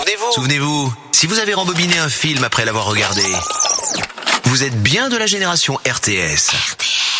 Souvenez-vous, si vous avez rembobiné un film après l'avoir regardé, vous êtes bien de la génération RTS.